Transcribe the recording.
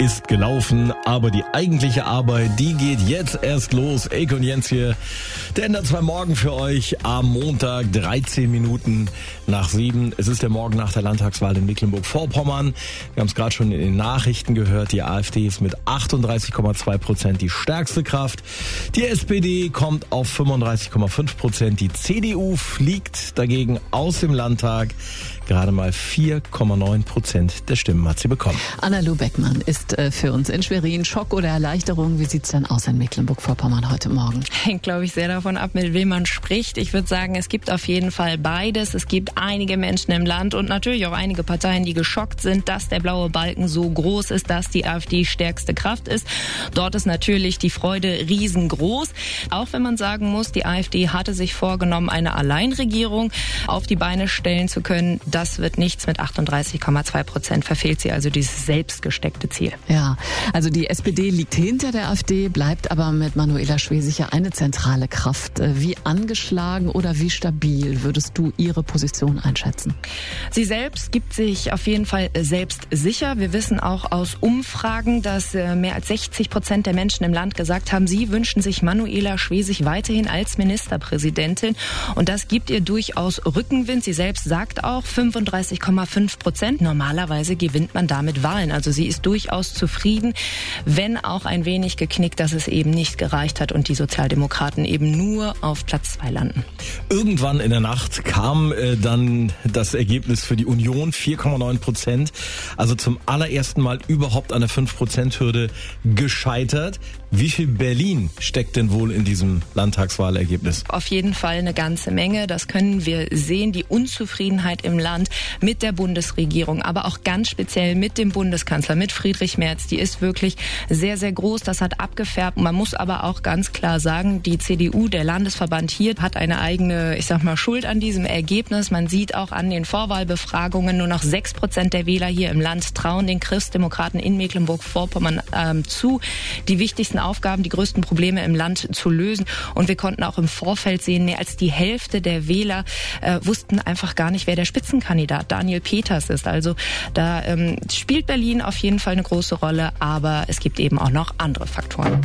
ist gelaufen, aber die eigentliche Arbeit, die geht jetzt erst los. Eke und Jens hier, der Ender 2 Morgen für euch am Montag, 13 Minuten nach 7. Es ist der Morgen nach der Landtagswahl in Mecklenburg-Vorpommern. Wir haben es gerade schon in den Nachrichten gehört, die AfD ist mit 38,2% die stärkste Kraft. Die SPD kommt auf 35,5%. Die CDU fliegt dagegen aus dem Landtag. Gerade mal 4,9% der Stimmen hat sie bekommen. Anna-Lu Beckmann ist für uns in Schwerin. Schock oder Erleichterung? Wie sieht's denn aus in Mecklenburg-Vorpommern heute Morgen? Hängt, glaube ich, sehr davon ab, mit wem man spricht. Ich würde sagen, es gibt auf jeden Fall beides. Es gibt einige Menschen im Land und natürlich auch einige Parteien, die geschockt sind, dass der blaue Balken so groß ist, dass die AfD stärkste Kraft ist. Dort ist natürlich die Freude riesengroß. Auch wenn man sagen muss, die AfD hatte sich vorgenommen, eine Alleinregierung auf die Beine stellen zu können. Das wird nichts. Mit 38,2% verfehlt sie also dieses selbstgesteckte Ziel. Ja, also die SPD liegt hinter der AfD, bleibt aber mit Manuela Schwesig ja eine zentrale Kraft. Wie angeschlagen oder wie stabil würdest du ihre Position einschätzen? Sie selbst gibt sich auf jeden Fall selbst sicher. Wir wissen auch aus Umfragen, dass mehr als 60% der Menschen im Land gesagt haben, sie wünschen sich Manuela Schwesig weiterhin als Ministerpräsidentin. Und das gibt ihr durchaus Rückenwind. Sie selbst sagt auch 35,5%. Normalerweise gewinnt man damit Wahlen. Also sie ist durchaus zufrieden, wenn auch ein wenig geknickt, dass es eben nicht gereicht hat und die Sozialdemokraten eben nur auf Platz 2 landen. Irgendwann in der Nacht kam dann das Ergebnis für die Union, 4,9%. Also zum allerersten Mal überhaupt an der 5%-Hürde gescheitert. Wie viel Berlin steckt denn wohl in diesem Landtagswahlergebnis? Auf jeden Fall eine ganze Menge. Das können wir sehen. Die Unzufriedenheit im Land mit der Bundesregierung, aber auch ganz speziell mit dem Bundeskanzler, mit Friedrich Merz, die ist wirklich sehr, sehr groß. Das hat abgefärbt. Man muss aber auch ganz klar sagen, die CDU, der Landesverband hier, hat eine eigene, Schuld an diesem Ergebnis. Man sieht auch an den Vorwahlbefragungen, nur noch 6% der Wähler hier im Land trauen den Christdemokraten in Mecklenburg-Vorpommern zu, die wichtigsten Aufgaben, die größten Probleme im Land zu lösen. Und wir konnten auch im Vorfeld sehen, mehr als die Hälfte der Wähler wussten einfach gar nicht, wer der Spitzenkandidat Daniel Peters ist. Also da spielt Berlin auf jeden Fall eine große Rolle, aber es gibt eben auch noch andere Faktoren.